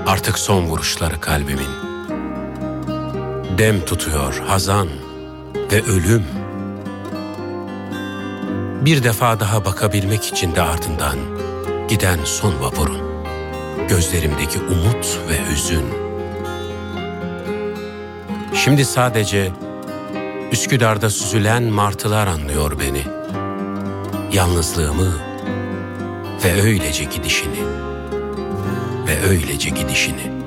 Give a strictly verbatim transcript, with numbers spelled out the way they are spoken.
Artık son vuruşları kalbimin. Dem tutuyor hazan ve ölüm. Bir defa daha bakabilmek için de ardından giden son vapurun. Gözlerimdeki umut ve hüzün. Şimdi sadece Üsküdar'da süzülen martılar anlıyor beni. Yalnızlığımı ve öylece gidişini. Ve öylece gidişini.